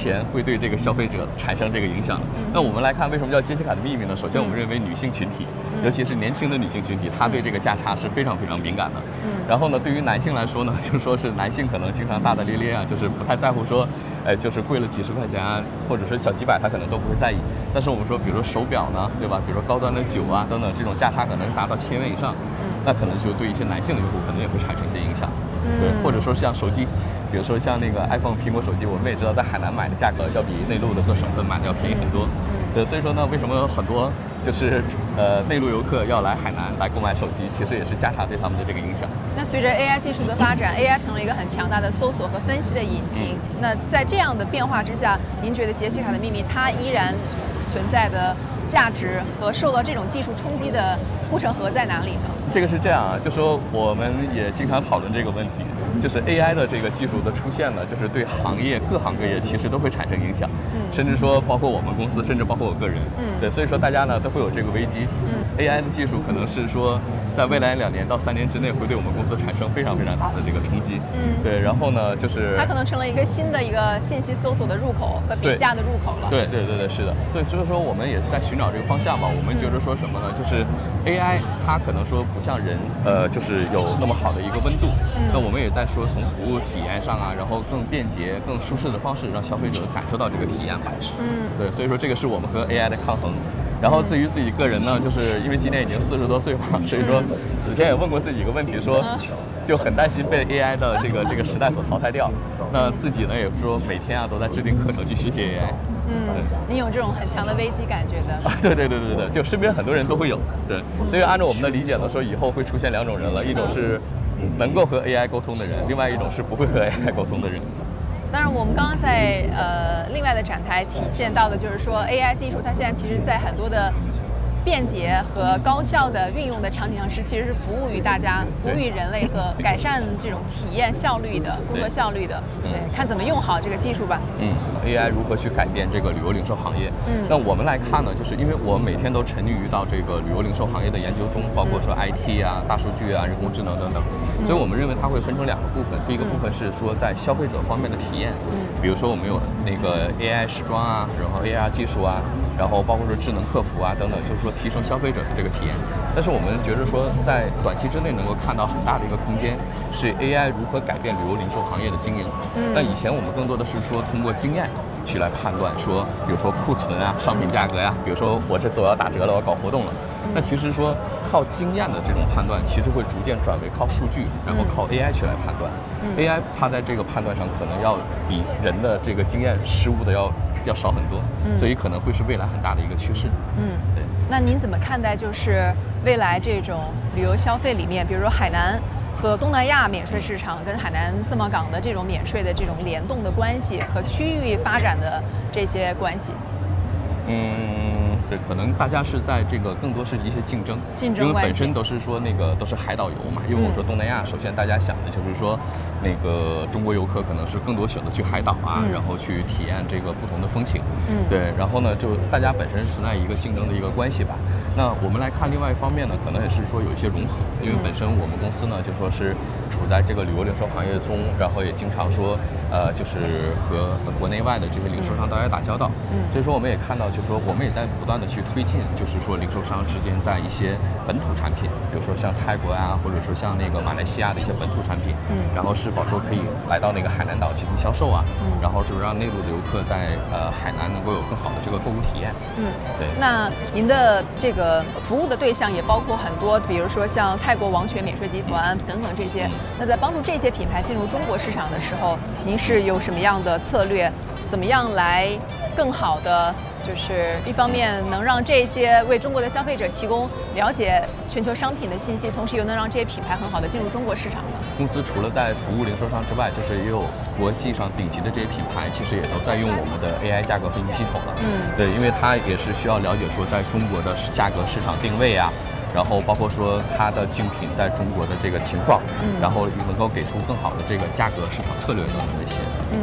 钱会对这个消费者产生这个影响。那我们来看为什么叫杰西卡的秘密呢？首先我们认为女性群体，尤其是年轻的女性群体，她对这个价差是非常非常敏感的。然后呢，对于男性来说呢，就是说是男性可能经常大大咧咧啊，就是不太在乎说，就是贵了几十块钱啊，或者说小几百，他可能都不会在意。但是我们说，比如说手表呢，对吧？比如说高端的酒啊等等，这种价差可能达到1000元以上，那可能就对一些男性的用户可能也会产生一些影响。对，或者说像手机，比如说像那个 iPhone 苹果手机，我们也知道在海南买的价格要比内陆的各省份买的要便宜很多。对，所以说呢，为什么很多就是内陆游客要来海南来购买手机，其实也是价差对他们的这个影响。 那随着 AI 技术的发展 ，AI 成了一个很强大的搜索和分析的引擎。那在这样的变化之下，您觉得杰西卡的秘密它依然存在的价值和受到这种技术冲击的护城河在哪里呢？ 这个是这样啊，就说我们也经常讨论这个问题，就是 AI 的这个技术的出现呢，就是对行业各行各业其实都会产生影响，甚至说包括我们公司，甚至包括我个人，对，所以说大家呢都会有这个危机。AI 的技术可能是说在未来2年到3年之内会对我们公司产生非常非常大的这个冲击，对，然后呢就是它可能成了一个新的一个信息搜索的入口和比价的入口了。 对，是的，所以说我们也是在寻找这个方向嘛。我们觉得说什么呢？就是 AI 它可能说不像人，就是有那么好的一个温度。那我们也在说从服务体验上啊，然后更便捷、更舒适的方式让消费者感受到这个体验吧。对，所以说这个是我们和 AI 的抗衡。然后至于自己个人呢，就是因为今年已经40多岁嘛，所以说此前也问过自己一个问题，说就很担心被 AI 的这个时代所淘汰掉。那自己呢也说每天啊都在制定课程去学习 AI。 你有这种很强的危机感觉的。 对，就身边很多人都会有。对，所以按照我们的理解呢，说以后会出现2种人了，一种是能够和 AI 沟通的人，另外一种是不会和 AI 沟通的人。 当然，我们刚刚在另外的展台体现到的就是说 AI 技术它现在其实在很多的便捷和高效的运用的场景上其实是服务于大家、服务于人类和改善这种体验效率的工作效率的。对，看怎么用好这个技术吧。 AI 如何去改变这个旅游零售行业？那我们来看呢，就是因为我们每天都沉溺于到这个旅游零售行业的研究中，包括说 IT 啊、大数据啊、人工智能等等。所以我们认为它会分成2个部分。第一个部分是说在消费者方面的体验，比如说我们有那个 AI 时装啊，然后 AR 技术啊，然后包括说智能客服啊等等，就是说提升消费者的这个体验。但是我们觉得说在短期之内能够看到很大的一个空间，是 AI 如何改变旅游零售行业的经营。那以前我们更多的是说通过经验去来判断说，比如说库存啊、商品价格呀，比如说我这次我要打折了，我要搞活动了。那其实说靠经验的这种判断，其实会逐渐转为靠数据，然后靠 AI 去来判断。AI 它在这个判断上可能要比人的这个经验失误的要少很多，所以可能会是未来很大的一个趋势。对。 那您怎么看待就是未来这种旅游消费里面，比如说海南和东南亚免税市场跟海南自贸港的这种免税的这种联动的关系和区域发展的这些关系？ 对，可能大家是在这个更多是一些竞争关系， 因为本身都是说都是海岛游嘛。因为我们说东南亚，首先大家想的就是说那个中国游客可能是更多选择去海岛啊，然后去体验这个不同的风情。对，然后呢就大家本身存在一个竞争的一个关系吧。那我们来看另外一方面呢，可能也是说有一些融合，因为本身我们公司呢就说是处在这个旅游零售行业中，然后也经常说就是和国内外的这些零售商大家打交道。所以说我们也看到，就是说我们也在不断的去推进，就是说零售商之间在一些本土产品，比如说像泰国啊，或者说像那个马来西亚的一些本土产品，然后是否说可以来到那个海南岛进行销售啊，然后就是让内陆的游客在海南能够有更好的这个购物体验。对。那您的这个服务的对象也包括很多，比如说像泰国王权免税集团等等这些。那在帮助这些品牌进入中国市场的时候，您是有什么样的策略？怎么样来更好的就是一方面能让这些为中国的消费者提供了解全球商品的信息，同时又能让这些品牌很好的进入中国市场呢？ 公司除了在服务零售商之外，就是也有国际上顶级的这些品牌，其实也都在用我们的 AI 价格分析系统了。对，因为它也是需要了解说在中国的价格市场定位啊，然后包括说它的竞品在中国的这个情况，然后能够给出更好的这个价格市场策略等等这些。